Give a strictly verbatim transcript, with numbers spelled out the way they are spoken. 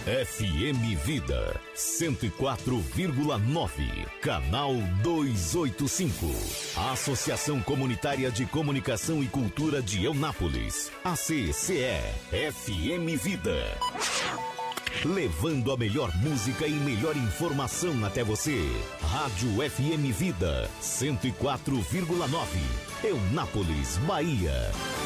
F M Vida cento e quatro vírgula nove, canal duzentos e oitenta e cinco. Associação Comunitária de Comunicação e Cultura de Eunápolis, A C C E, F M Vida. Levando a melhor música e melhor informação até você. Rádio F M Vida cento e quatro vírgula nove, Eunápolis, Bahia.